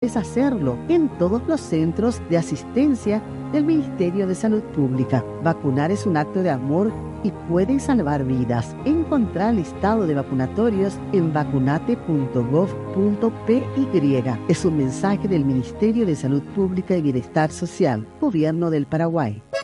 es hacerlo en todos los centros de asistencia del Ministerio de Salud Pública. Vacunar es un acto de amor y puede salvar vidas. Encontrá el listado de vacunatorios en vacunate.gov.py. Es un mensaje del Ministerio de Salud Pública y Bienestar Social, Gobierno del Paraguay.